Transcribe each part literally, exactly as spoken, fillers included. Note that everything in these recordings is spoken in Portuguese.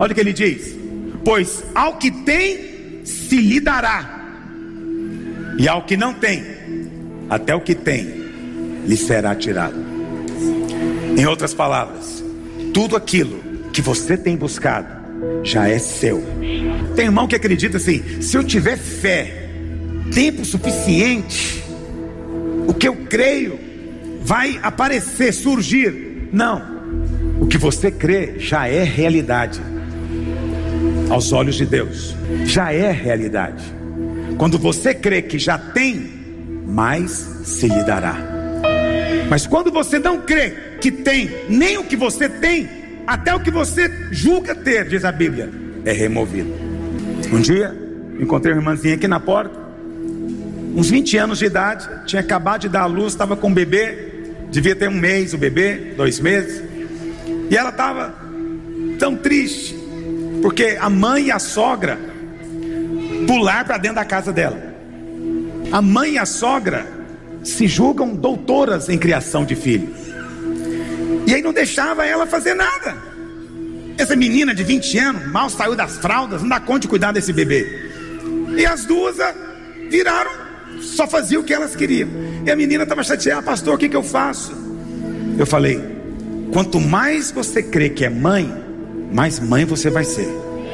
Olha o que ele diz: pois ao que tem se lhe dará, e ao que não tem, até o que tem lhe será tirado. Em outras palavras, tudo aquilo que você tem buscado já é seu. Tem irmão que acredita assim: se eu tiver fé, tempo suficiente, o que eu creio vai aparecer, surgir. Não, o que você crê já é realidade aos olhos de Deus, já é realidade. Quando você crê que já tem, mais se lhe dará. Mas quando você não crê que tem, nem o que você tem, até o que você julga ter, diz a Bíblia, é removido. Um dia, encontrei uma irmãzinha aqui na porta, uns vinte anos de idade, tinha acabado de dar à luz, estava com um bebê, devia ter um mês o bebê, dois meses, e ela estava tão triste, porque a mãe e a sogra pularam para dentro da casa dela. A mãe e a sogra se julgam doutoras em criação de filhos, e aí não deixava ela fazer nada. Essa menina de vinte anos, mal saiu das fraldas, não dá conta de cuidar desse bebê. E as duas viraram, só faziam o que elas queriam. E a menina estava chateada: pastor, o que, que eu faço? Eu falei: quanto mais você crê que é mãe, mais mãe você vai ser.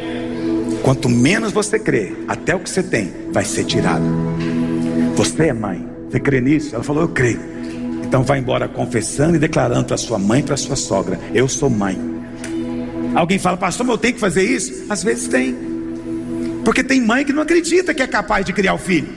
Quanto menos você crê, até o que você tem vai ser tirado. Você é mãe, você crê nisso? Ela falou: eu creio. Então vai embora confessando e declarando para sua mãe e para sua sogra: eu sou mãe. Alguém fala: pastor, mas eu tenho que fazer isso? Às vezes tem, porque tem mãe que não acredita que é capaz de criar o filho.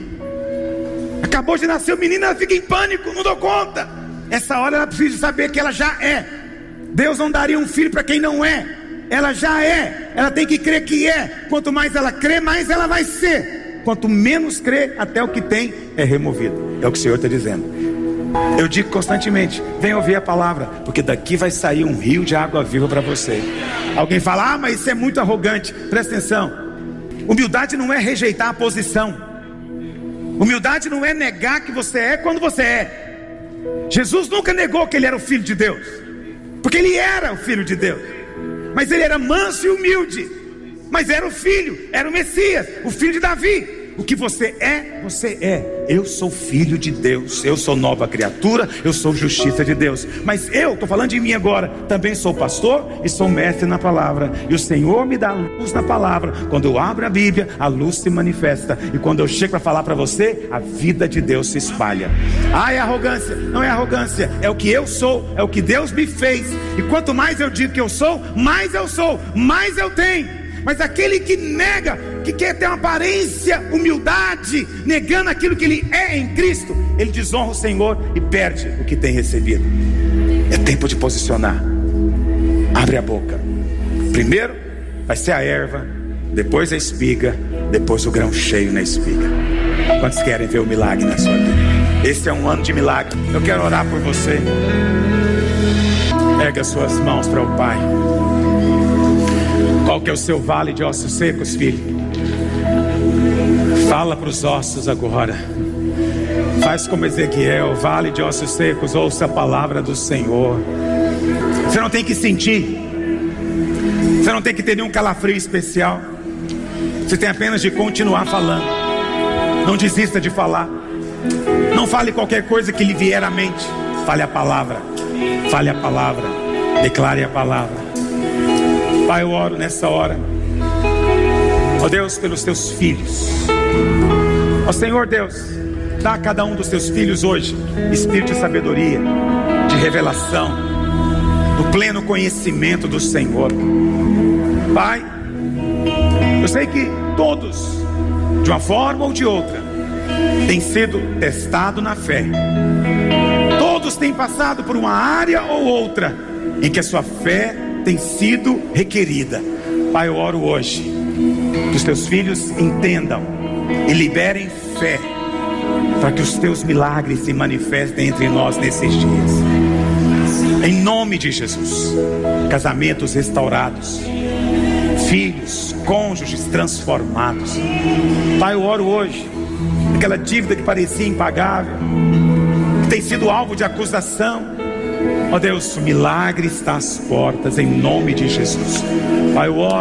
Acabou de nascer o menino, ela fica em pânico, não dou conta. Essa hora ela precisa saber que ela já é. Deus não daria um filho para quem não é. Ela já é, ela tem que crer que é. Quanto mais ela crê, mais ela vai ser. Quanto menos crê, até o que tem é removido. É o que o Senhor está dizendo. Eu digo constantemente: vem ouvir a palavra, porque daqui vai sair um rio de água viva para você. Alguém fala: ah, mas isso é muito arrogante. Presta atenção, humildade não é rejeitar a posição. Humildade não é negar que você é quando você é. Jesus nunca negou que ele era o Filho de Deus, porque ele era o Filho de Deus. Mas ele era manso e humilde, mas era o Filho, era o Messias, o Filho de Davi. O que você é, você é. Eu sou filho de Deus, eu sou nova criatura, eu sou justiça de Deus. Mas eu, estou falando de mim agora, também sou pastor e sou mestre na palavra. E o Senhor me dá luz na palavra. Quando eu abro a Bíblia, a luz se manifesta. E quando eu chego para falar para você, a vida de Deus se espalha. Ah, é arrogância? Não é arrogância, é o que eu sou, é o que Deus me fez. E quanto mais eu digo que eu sou, mais eu sou, mais eu tenho. Mas aquele que nega, que quer ter uma aparência, humildade, negando aquilo que ele é em Cristo, ele desonra o Senhor e perde o que tem recebido. É tempo de posicionar. Abre a boca. Primeiro vai ser a erva, depois a espiga, depois o grão cheio na espiga. Quantos querem ver o milagre na sua vida? Esse é um ano de milagre. Eu quero orar por você. Pega suas mãos para o Pai. Qual que é o seu vale de ossos secos, filho? Fala para os ossos agora. Faz como Ezequiel, vale de ossos secos, ouça a palavra do Senhor. Você não tem que sentir, você não tem que ter nenhum calafrio especial. Você tem apenas de continuar falando. Não desista de falar. Não fale qualquer coisa que lhe vier à mente. Fale a palavra. Fale a palavra. Declare a palavra. Pai, eu oro nessa hora, ó Deus, pelos teus filhos. Ó Senhor Deus, dá a cada um dos teus filhos hoje espírito de sabedoria, de revelação, do pleno conhecimento do Senhor. Pai, eu sei que todos, de uma forma ou de outra, têm sido testados na fé. Todos têm passado por uma área ou outra em que a sua fé tem sido requerida. Pai, eu oro hoje que os teus filhos entendam e liberem fé, para que os teus milagres se manifestem entre nós nesses dias. Em nome de Jesus. Casamentos restaurados, filhos, cônjuges transformados. Pai, eu oro hoje, aquela dívida que parecia impagável, que tem sido alvo de acusação, ó Deus, o milagre está às portas, em nome de Jesus. Pai, eu oro